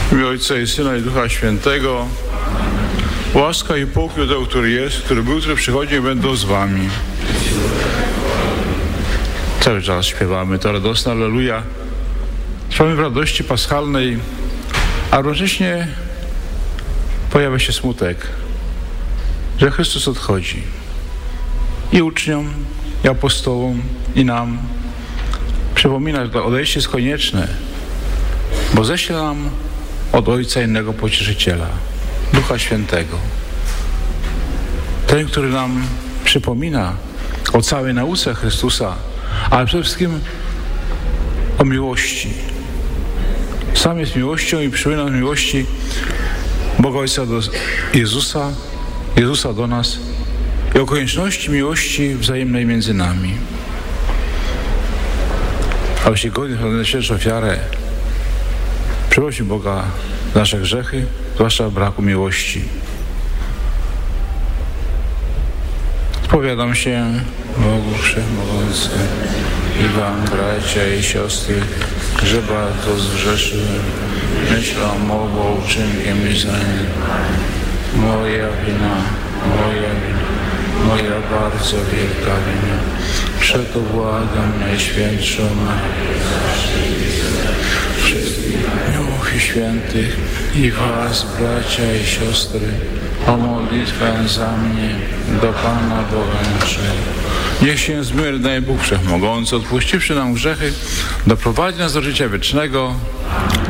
W imię Ojca i Syna i Ducha Świętego. Łaska i pokój od tego, który jest, który był, który przychodzi i będą z wami. Cały czas śpiewamy to radosne Alleluja. Trwamy w radości paschalnej, a równocześnie pojawia się smutek, że Chrystus odchodzi. I uczniom, i apostołom, i nam przypomina, że to odejście jest konieczne, bo ześle nam od Ojca innego Pocieszyciela, Ducha Świętego. Ten, który nam przypomina o całej nauce Chrystusa, ale przede wszystkim o miłości. Sam jest miłością i przypomina o miłości Boga Ojca do Jezusa do nas i o konieczności miłości wzajemnej między nami. Abyście godnie na świętszą ofiarę przeprosił Boga za nasze grzechy, zwłaszcza braku miłości. Spowiadam się Bogu Wszechmogący i wam, bracia i siostry, że bardzo zgrzeszyłem myślą, mową, uczynkiem i zdaniem. Moja wina, moja bardzo wielka wina. Przeto błagam Najświętszą wszystkich aniołów i świętych i was, bracia i siostry, o modlitwę za mnie do Pana Boga naszego. Niech się zmiłuje daje Bóg Wszechmogący, odpuściwszy nam grzechy, doprowadzi nas do życia wiecznego.